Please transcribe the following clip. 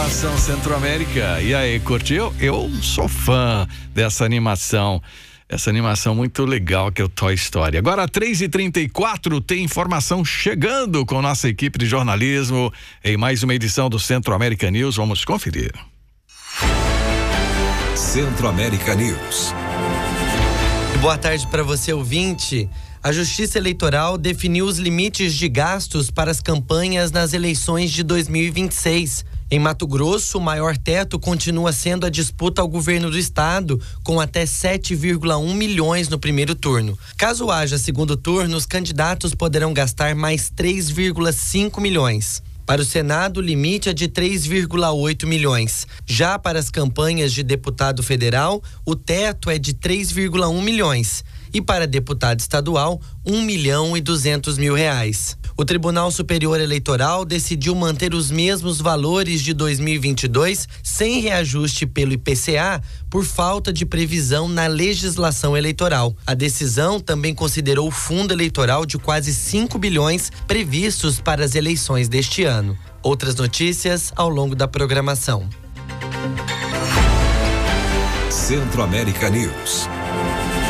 animação Centro-América. E aí, curtiu? Eu sou fã dessa animação. Essa animação muito legal que é o Toy Story. Agora, 3h34, tem informação chegando com nossa equipe de jornalismo em mais uma edição do Centro-América News. Vamos conferir. Centro-América News. Boa tarde para você, ouvinte. A Justiça Eleitoral definiu os limites de gastos para as campanhas nas eleições de 2026. Em Mato Grosso, o maior teto continua sendo a disputa ao governo do estado, com até 7,1 milhões no primeiro turno. Caso haja segundo turno, os candidatos poderão gastar mais 3,5 milhões. Para o Senado, o limite é de 3,8 milhões. Já para as campanhas de deputado federal, o teto é de 3,1 milhões. E para deputado estadual, R$1.200.000. O Tribunal Superior Eleitoral decidiu manter os mesmos valores de 2022, sem reajuste pelo IPCA, por falta de previsão na legislação eleitoral. A decisão também considerou o fundo eleitoral de quase 5 bilhões previstos para as eleições deste ano. Outras notícias ao longo da programação. Centro-América News.